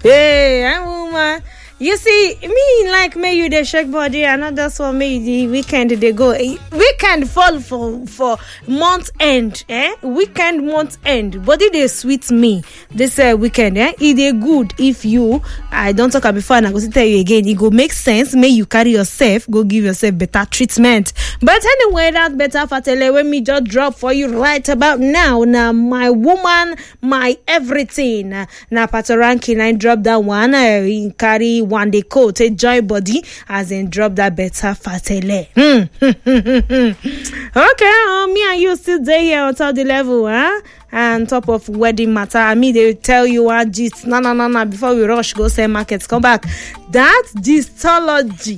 Hey, woman. You see, me like me you dey shake body, and not just for me the weekend they go. Weekend fall for month end, Weekend month end. Body they sweet me this weekend, It dey good if you. I don't talk about before, and I go to tell you again. It go make sense. May you carry yourself, go give yourself better treatment. But anyway, that better fatele when me just drop for you right about now. Now my woman, my everything. Now Pato Ranking, I drop that one. Carry one day coat, a joy body, as in drop that better fatele. Okay, me and you still there here on top the level, and top of wedding matter. I mean, they tell you what gist. No. Before we rush, go sell markets. Come back. That gistology.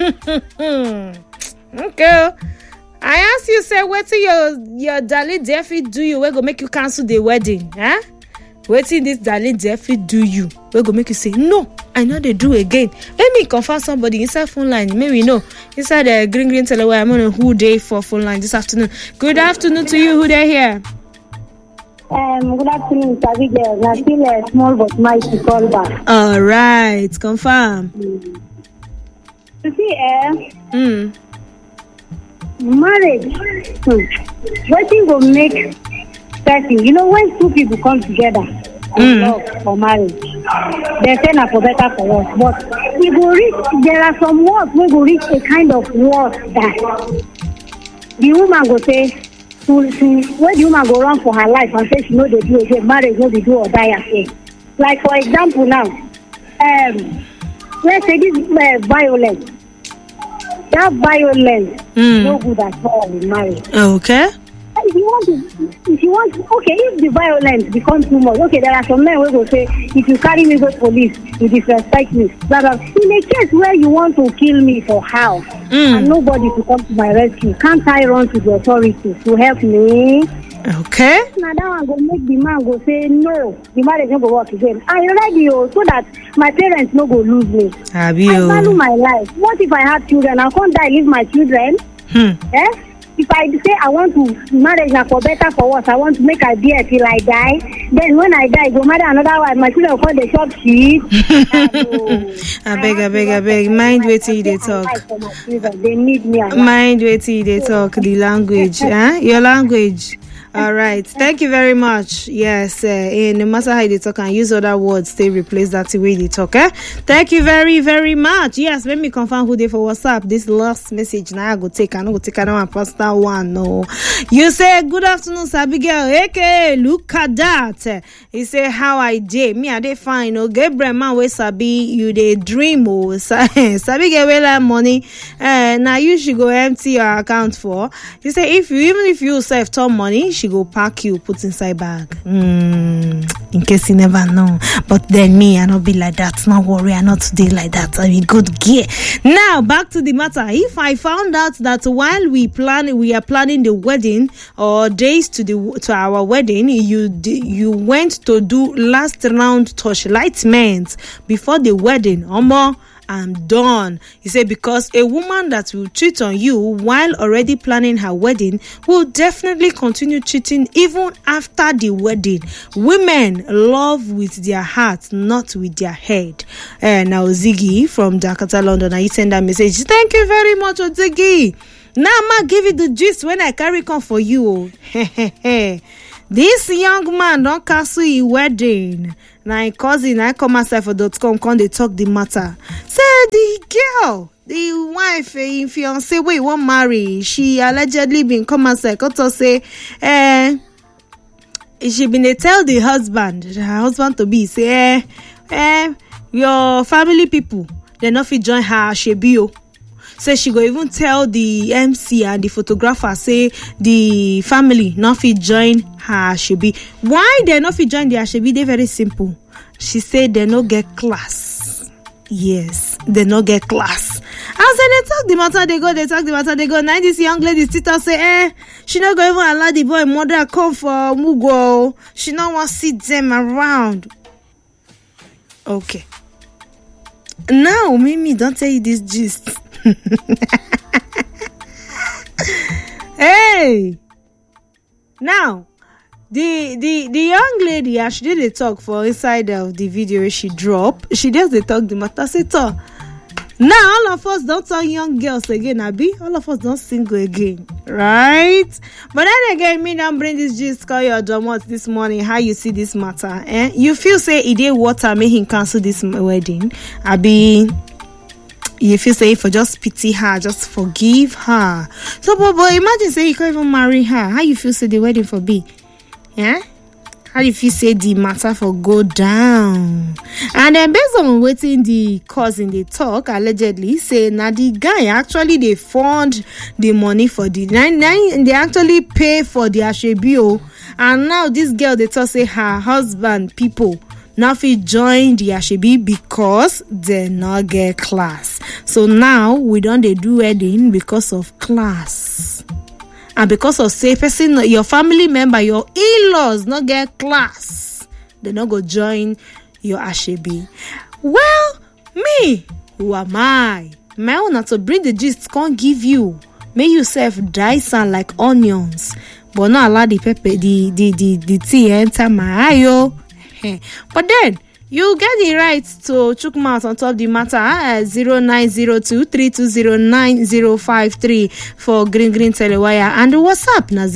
Okay. I ask you, say, what your darling Jeffy do you? We go make you cancel the wedding, Waiting this darling Jeffy do you? We go make you say no. I know they do again. Let me confirm somebody inside phone line. Maybe no inside the green teleway. I'm on a who day for phone line this afternoon. Good afternoon to you. Who they here? Good afternoon, Abigail. I feel small but mighty call back. All right, confirm. You see, marriage. Waiting will make person. You know, when two people come together and love for marriage, they say na for better for worse. But we go reach. There are some words we go reach a kind of word that the woman go say. When the woman go run for her life and say she know they do again, marriage no be do or die again. Like for example now, let's say this violence. That violence no good at all in marriage. Okay. If you want, okay, if the violence becomes too much, okay, there are some men who will say, if you carry me go police, you disrespect me. But in a case where you want to kill me for house, and nobody to come to my rescue, can't I run to the authorities to help me? Okay. Now that one go make the man go say, no, the marriage no go work again. I ready so that my parents no go lose me. I value my life. What if I have children? I can't die, leave my children? If I say I want to marriage for better for worse, I want to make a beer till I die. Then when I die, go marry another wife. My children will call the shop shit. I beg. Mind waiting they talk. They need me. Mind waiting they talk. The language, your language. All right. Thank you very much. Yes, no matter how they talk and use other words, they replace that the way they talk. Thank you very, very much. Yes, let me confirm who they for WhatsApp. This last message now I go take. I no go take another personal one. No, you say good afternoon, Abigail. Okay, look at that. He say how I did. Me I dey fine. Oh, Gabriel man we sabi you dey dream. Oh, Abigail we like money. Now you should go empty your account for. You say even if you save ton money. She go pack you, put inside bag. In case you never know. But then me, I not be like that. Not worry, I not today like that. I be good gear. Now back to the matter. If I found out that while we are planning the wedding or days to our wedding, you went to do last round torchlightment before the wedding, I'm done. He said because a woman that will cheat on you while already planning her wedding will definitely continue cheating even after the wedding. Women love with their heart, not with their head. Now Ziggy from Jakarta, London, I send that message. Thank you very much, Ziggy. Now I'ma give you the gist when I carry come for you. This young man don't cancel his wedding. Now his cousin, I come myself.com, come they talk the matter. Say the girl, the wife, fiance, we won't marry. She allegedly been come myself, to say, she been tell the husband, her husband to be, say, your family people, they not fit join her shebio. Say she go even tell the MC and the photographer, say the family not fit join her Ashebi. Why they not fit join the Ashebi? They very simple. She said they no get class. Yes, they no get class. As they talk the matter, they go. Now this young lady still say, she not go even allow the boy mother come for Mugo. She not want to see them around. Okay. Now, Mimi, don't tell you this gist. Hey! Now, the young lady, as she did the talk for inside of the video she drop, she just dey talk the matter. Say, now all of us don't talk young girls again, Abi. All of us don't single again, right? But then again, me don't bring this gist call your domot this morning. How you see this matter? You feel say it did water make him cancel this wedding, Abi? You feel say for just pity her, just forgive her. So, but imagine say you can't even marry her. How you feel say the wedding for be? Yeah? How if you say the matter for go down? And then based on waiting the cousin they talk, allegedly say now the guy actually they fund the money for the they actually pay for the ashebio, and now this girl they talk say her husband people now fit join the ashebi because they not get class. So now we don't they do wedding because of class. And because of say person, your family member, your in-laws not get class, they not go join your ashebi. Well, me, who am I? My own not to bring the gist can't give you. May yourself dice and like onions, but not allow the pepper, the tea enter my eye. But then you get the right to chook mouth on top the matter at 0902-320-9053 for Green Telewire, and WhatsApp na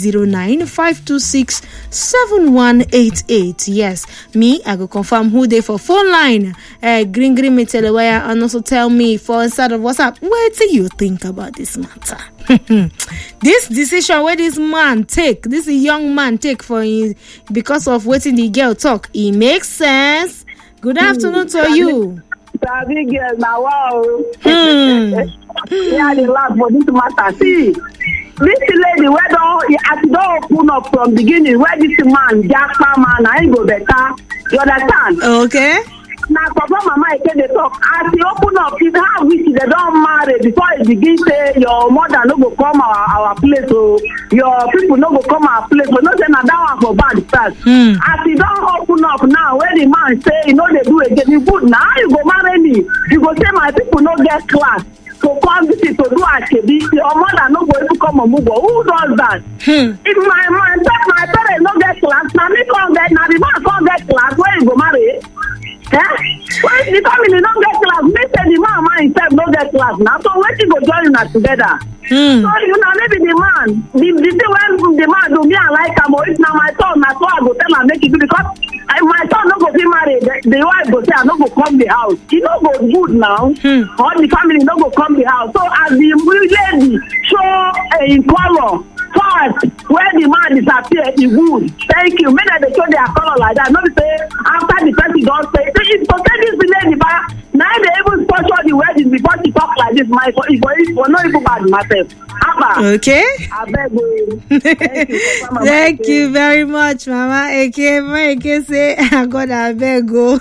0809-526-7188. Yes, me, I go confirm who they for phone line. Green me Telewire, and also tell me for inside of WhatsApp, what do you think about this matter? This decision where this man take, this young man take for his, because of waiting the girl talk, it makes sense. Good afternoon to you. Sabi girl, now wow. Yeah, they laugh for this matter. See, this lady, where don't open up from beginning, where this man, Jasper man, I go better. You understand? Okay. Now, Papa, Mama, I say they talk. As they open up, it's how we see they don't marry before it begin say your mother no go come our place, so your people no go come our place. But no say na that one for bad start. As they don't open up now, where the man say you know they do again, you good now you go marry me. You go say my people no get class. So come visit to do ashebi. Your mother no go even come and move. Who does that? If my parents no get class, now me come get, now the man come get class, where you go marry? When the family don't get class, me say the man himself don't get class now. So when you go join you together? So you know maybe the man, the thing when the man do me I like him, or it's now my son, I go tell him make it do because my son no go be married. The wife go say I no go come the house. He no go good now. All the family no go come the house. So as the lady show in color. First, when the man disappear, he good. Thank you. Maybe they show their color like that. Not say after the person don't say. It's okay. This lady, but now they even sponsor the wedding before she talk like this. My for not even bad myself. Okay. I beg you. Thank you very much, Mama. Eke say I got a beg go.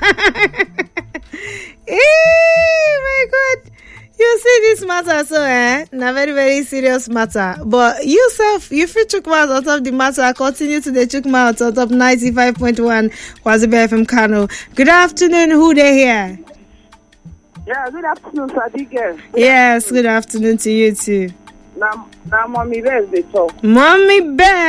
My God. You see this matter so na very very serious matter, but you self you fit chook mouth on top the matter. Continue to the chook mouth on top 95.1 Wazibe FM Kano. Good afternoon, who they here? Yeah, good afternoon, Sadiq. Yes, good afternoon to you too. Now Mommy Best they talk. Mommy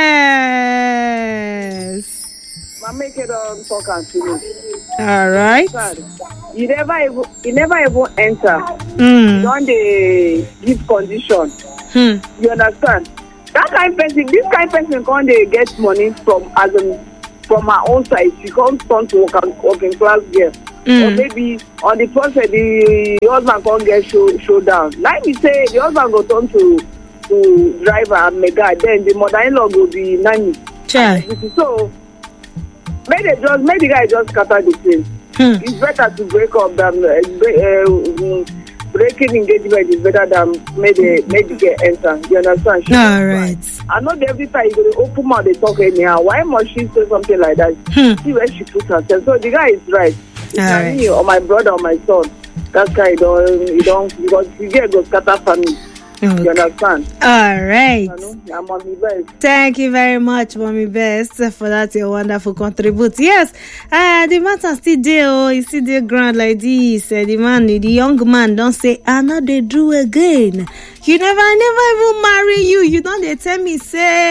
Best. I make it on talk and finish. All right. You never even enter. Don't they give condition? You understand? That kind of person, this kind of person can't they get money from from her own side. She can't turn to working class girl. Or maybe on the process the husband can't get showdown. Like we say, the husband go turn to driver and mega, then the mother-in-law will be nanny. Sure. So maybe the guy just scatter the place. It's better to break up than breaking engagement is better than maybe get enter. You understand? All right. I know every time you go to open mouth they talk anyhow. Why must she say something like that? See where she put herself. So the guy is right. It's not me or my brother or my son. That guy don't because the girl go scatter family. Okay. You understand? All right. I'm Mommy Best. Thank you very much, Mommy Best, for that your wonderful contribute. Yes, the matter still there. You see the ground like this. The young man don't say, "I know they do again." I never even marry you. You don't they tell me say,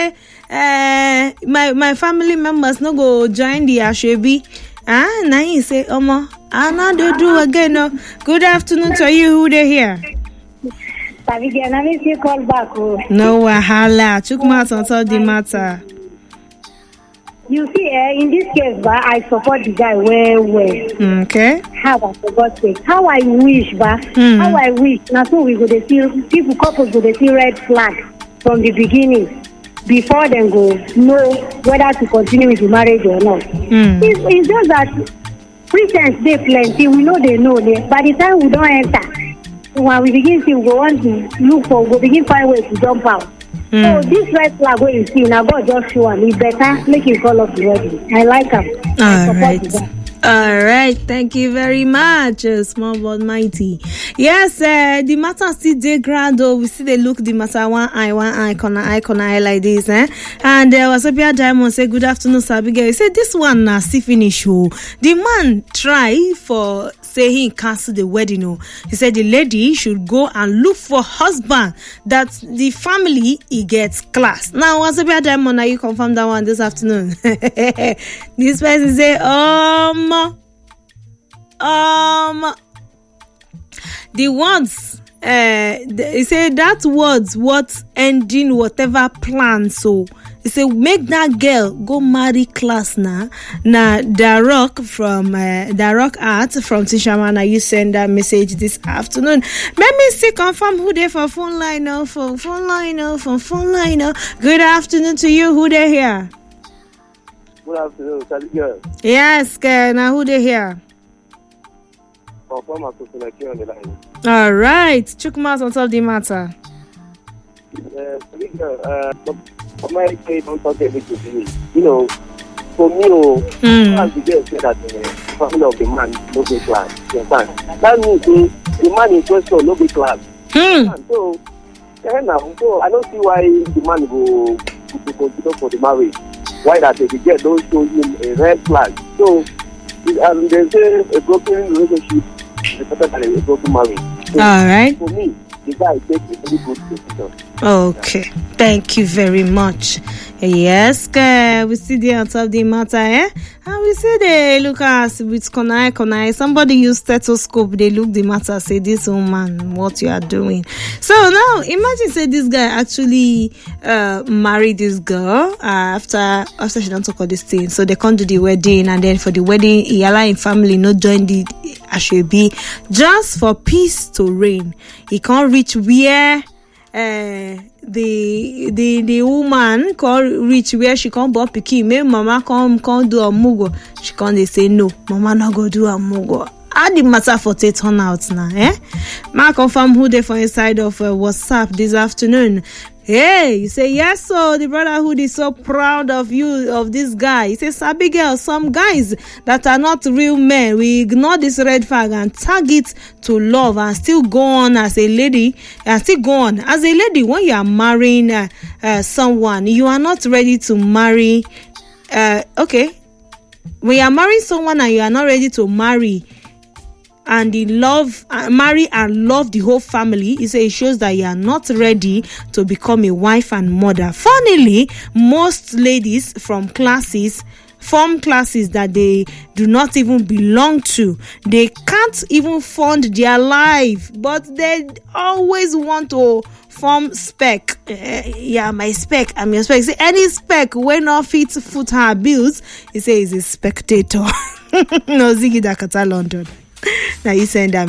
my family members no go join the Ashebi. Now he say, Omo, I not do again. No. Good afternoon to you. Who they here? Abigail, I miss you call back. No wahala. Chukma on top the matter. You see, in this case, I support the guy well. Okay. How I forgot to say. How I wish, how I wish. Now, so we go to see people, couples go to see red flag from the beginning before they go know whether to continue with the marriage or not. It's just that Christians they plenty. We know they know. By the time we don't enter, when we begin to go on to look for, we begin find ways to jump out. So this red flag where you see now, God just show and he better make him call up the wedding. I like him. All right. Thank you very much, small but mighty. Yes, the matter still dey grand. We see they look the matter one eye, corner like this, And Wasopia Diamond say, good afternoon, Sabigail. He said this one na still finish. The man try for say he cancel the wedding. He said the lady should go and look for husband that the family he gets class. Now, Wasopia Diamond, now you confirm that one this afternoon. This person say, the words he say that words what ending whatever plan. So he say make that girl go marry class now. Darok from Darok Art from Tishamana, you send that message this afternoon. Let me see confirm who they for phone line now. Good afternoon to you. Who they here? Good afternoon, Sabigail. Yes, now who they here? On the line. All right, Chukmas on top the matter. My say don't talk everything to me. You know, for me, as the girl said that the family of the man no be class. That means the man in question no be class. So I don't see why the man go to consider for the marriage. Why that the girl don't show him a red flag. So they say a broken relationship is better than a broken marriage. So, all right. For me, the guy takes a very good decision. Okay, thank you very much. Yes, we see the on top the matter, and we see they look at us with conai. Somebody use stethoscope, they look the matter, say this woman, what you are doing. So now imagine say this guy actually married this girl after she don't talk all this thing. So they come to the wedding, and then for the wedding, he allow him family not join the Ashebi just for peace to reign. He can't reach where the woman can't reach where she can't born pikin. Maybe mama can't do a mugo. She can't they say no, mama not go do a mugo. How the matter for it turn out now, Ma confirm who they for inside of WhatsApp this afternoon. Hey, you say yes, so the brotherhood is so proud of you, of this guy. He says, Abigail, some guys that are not real men, we ignore this red flag and tag it to love and still go on as a lady, and still go on as a lady. When you are marrying someone, you are not ready to marry. Okay, when you are marrying someone and you are not ready to marry and marry and love the whole family, it shows that you are not ready to become a wife and mother. Funnily, most ladies form classes that they do not even belong to. They can't even fund their life, but they always want to form spec. My spec, I'm your spec. See, any spec when not fit foot her bills, he says is a spectator. No, Ziggy Dakata London. Now you send them.